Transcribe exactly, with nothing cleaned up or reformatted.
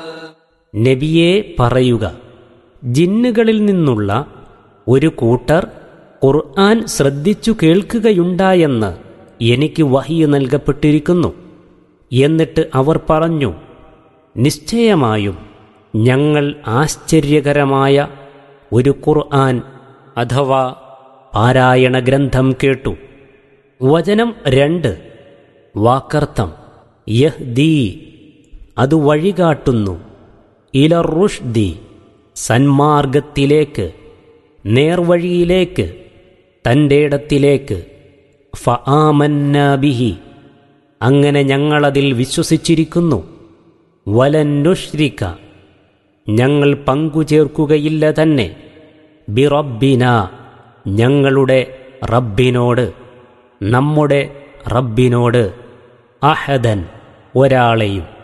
നബിയേ പറയുക, ജിന്നുകളിൽ നിന്നുള്ള ഒരു കൂട്ടർ ഖുർആൻ ശ്രദ്ധിച്ചു കേൾക്കുകയുണ്ടായെന്ന് എനിക്ക് വഹ്യ് നൽകപ്പെട്ടിരിക്കുന്നു. എന്നിട്ട് അവർ പറഞ്ഞു, നിശ്ചയമായും ഞങ്ങൾ ആശ്ചര്യകരമായ ഒരു ഖുർആൻ അഥവാ പാരായണ ഗ്രന്ഥം കേട്ടു. വചനം രണ്ട്. വാക്കർത്ഥം യഹ്ദീ, അത് വഴികാട്ടുന്നു, ഇലർ റുഷ്ദി, സന്മാർഗത്തിലേക്ക്, നേർവഴിയിലേക്ക്, തൻ്റെ ഇടത്തിലേക്ക്. ഫആമന്നാ ബിഹി, അങ്ങനെ ഞങ്ങളതിൽ വിശ്വസിച്ചിരിക്കുന്നു. വലൻ നുശ്രിക, ഞങ്ങൾ പങ്കുചേർക്കുകയില്ല തന്നെ, ബിറബ്ബിന, ഞങ്ങളുടെ റബ്ബിനോട്, നമ്മുടെ റബ്ബിനോട്, അഹദൻ, ഒരാളെയും.